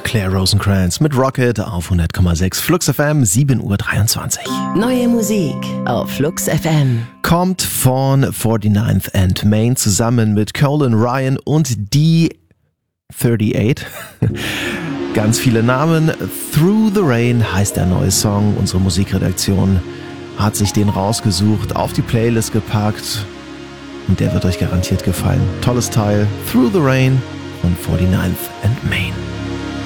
Claire Rosencrantz mit Rocket auf 100,6 Flux FM, 7:23 Uhr. Neue Musik auf Flux FM. Kommt von 49th and Main zusammen mit Colin Ryan und D38. Ganz viele Namen. Through the Rain heißt der neue Song. Unsere Musikredaktion hat sich den rausgesucht, auf die Playlist gepackt und der wird euch garantiert gefallen. Tolles Teil. Through the Rain von 49th and Main.